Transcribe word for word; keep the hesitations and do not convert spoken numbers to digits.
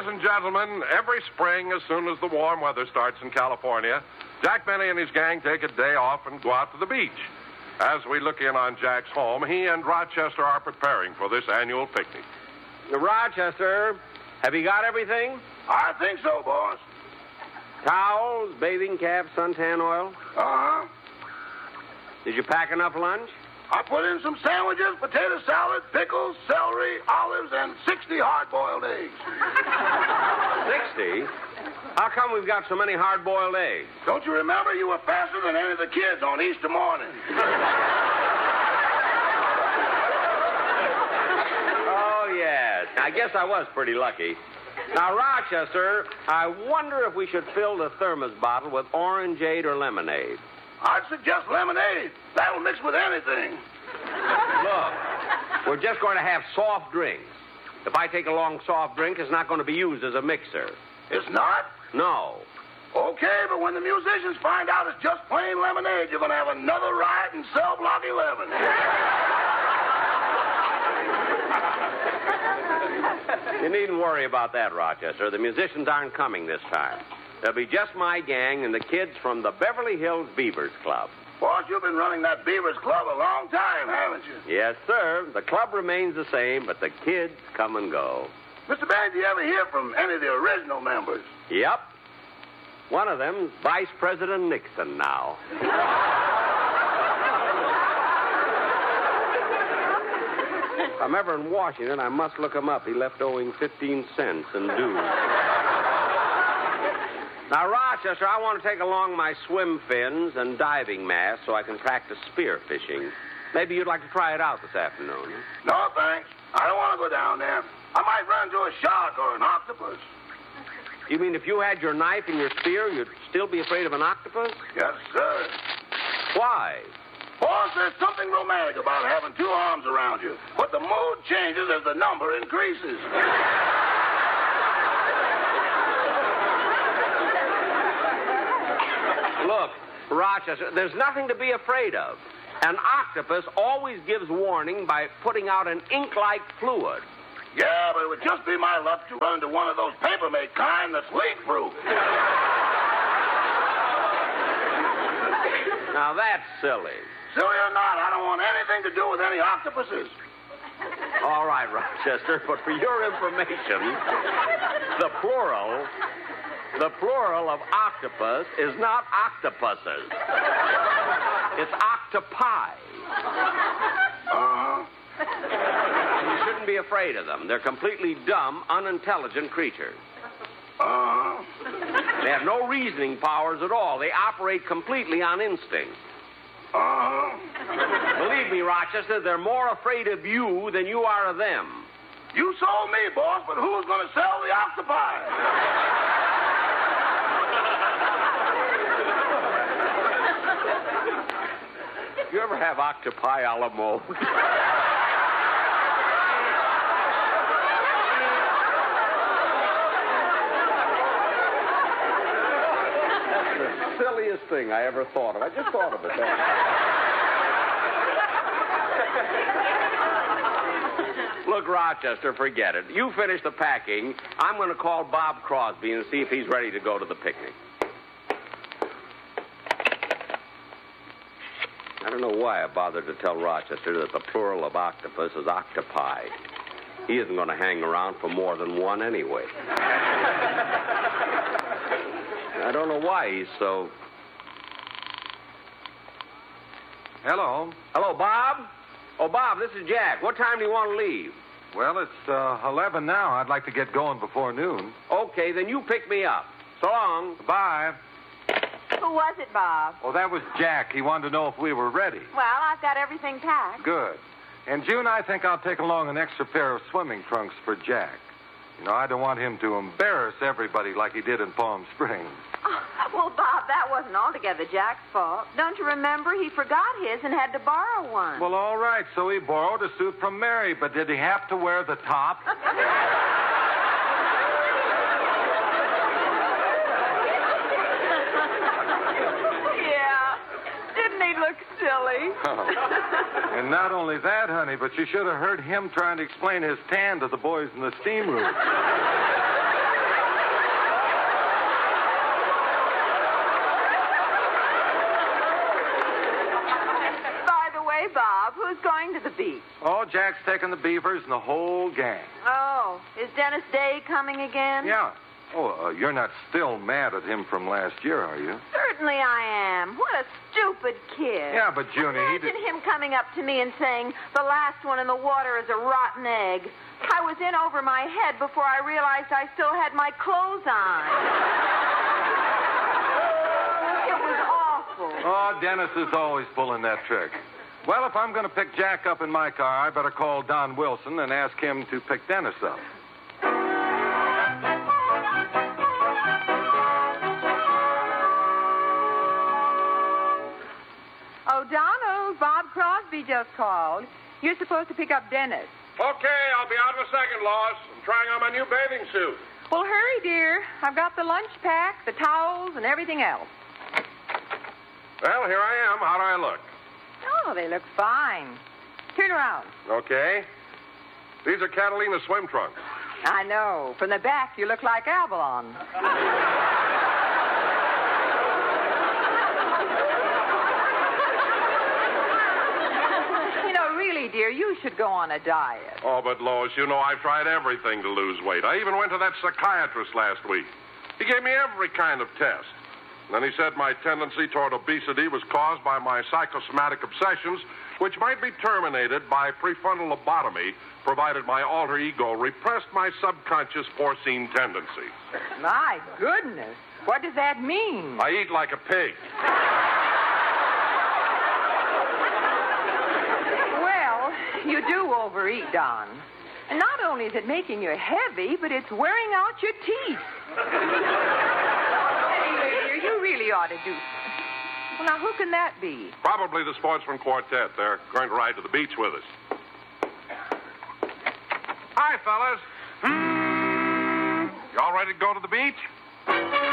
Ladies and gentlemen, every spring, as soon as the warm weather starts in California, Jack Benny and his gang take a day off and go out to the beach. As we look in on Jack's home, he and Rochester are preparing for this annual picnic. Rochester, have you got everything? I think so, boss. Towels, bathing caps, suntan oil? Uh-huh. Did you pack enough lunch? I put in some sandwiches, potato salad, pickles, celery, olives, and sixty hard-boiled eggs. Sixty? How come we've got so many hard-boiled eggs? Don't you remember you were faster than any of the kids on Easter morning? Oh, yes. I guess I was pretty lucky. Now, Rochester, I wonder if we should fill the thermos bottle with orangeade or lemonade. I'd suggest lemonade. That'll mix with anything. Look, we're just going to have soft drinks. If I take a long soft drink, it's not going to be used as a mixer. It's not? No. Okay, but when the musicians find out it's just plain lemonade, you're going to have another riot in cell block eleven. You needn't worry about that, Rochester. The musicians aren't coming this time. There'll be just my gang and the kids from the Beverly Hills Beavers Club. Boss, you've been running that Beavers Club a long time, haven't you? Yes, sir. The club remains the same, but the kids come and go. Mister Banks, do you ever hear from any of the original members? Yep. One of them's Vice President Nixon now. If I'm ever in Washington, I must look him up. He left owing fifteen cents in dues. Now, Rochester, I want to take along my swim fins and diving mask so I can practice spear fishing. Maybe you'd like to try it out this afternoon. No, thanks. I don't want to go down there. I might run into a shark or an octopus. You mean if you had your knife and your spear, you'd still be afraid of an octopus? Yes, sir. Why? Boss, there's something romantic about having two arms around you, but the mood changes as the number increases. Look, Rochester, there's nothing to be afraid of. An octopus always gives warning by putting out an ink-like fluid. Yeah, but it would just be my luck to run into one of those paper-made kind that's leak-proof. Now, that's silly. Silly or not, I don't want anything to do with any octopuses. All right, Rochester, but for your information, the plural... The plural of octopus is not octopuses. It's octopi. Uh-huh. You shouldn't be afraid of them. They're completely dumb, unintelligent creatures. Uh-huh. They have no reasoning powers at all. They operate completely on instinct. Uh-huh. Believe me, Rochester, they're more afraid of you than you are of them. You sold me, boss, but who's going to sell the octopi? You ever have octopi a la mode? That's the silliest thing I ever thought of. I just thought of it. Look, Rochester, forget it. You finish the packing. I'm going to call Bob Crosby and see if he's ready to go to the picnic. I don't know why I bothered to tell Rochester that the plural of octopus is octopi. He isn't going to hang around for more than one anyway. I don't know why he's so... Hello. Hello, Bob? Oh, Bob, this is Jack. What time do you want to leave? Well, it's uh, eleven now. I'd like to get going before noon. Okay, then you pick me up. So long. Bye. Who was it, Bob? Oh, that was Jack. He wanted to know if we were ready. Well, I've got everything packed. Good. And, June, I think I'll take along an extra pair of swimming trunks for Jack. You know, I don't want him to embarrass everybody like he did in Palm Springs. Oh, well, Bob, that wasn't altogether Jack's fault. Don't you remember? He forgot his and had to borrow one. Well, all right, so he borrowed a suit from Mary, but did he have to wear the top? Yeah. Didn't he look silly? Oh. And not only that, honey, but you should have heard him trying to explain his tan to the boys in the steam room. who's going to the beach? Oh, Jack's taking the Beavers and the whole gang. Oh, is Dennis Day coming again? Yeah. Oh, uh, you're not still mad at him from last year, are you? Certainly I am. What a stupid kid. Yeah, but, Junie, he Imagine did... him coming up to me and saying, the last one in the water is a rotten egg. I was in over my head before I realized I still had my clothes on. It was awful. Oh, Dennis is always pulling that trick. Well, if I'm going to pick Jack up in my car, I better call Don Wilson and ask him to pick Dennis up. Oh, Donald, Bob Crosby just called. You're supposed to pick up Dennis. Okay, I'll be out in a second, Lois. I'm trying on my new bathing suit. Well, hurry, dear. I've got the lunch pack, the towels, and everything else. Well, here I am. How do I look? Oh, they look fine. Turn around. Okay. These are Catalina swim trunks. I know. From the back, you look like Avalon. Dear, you should go on a diet. Oh, but Lois, you know I've tried everything to lose weight. I even went to that psychiatrist last week. He gave me every kind of test. And then he said my tendency toward obesity was caused by my psychosomatic obsessions, which might be terminated by prefrontal lobotomy, provided my alter ego repressed my subconscious foreseen tendencies. My goodness. What does that mean? I eat like a pig. You do overeat, Don. And not only is it making you heavy, but it's wearing out your teeth. Anyway, you really ought to do something. Well, now, who can that be? Probably the Sportsman Quartet. They're going to ride to the beach with us. Hi, fellas. You all ready to go to the beach?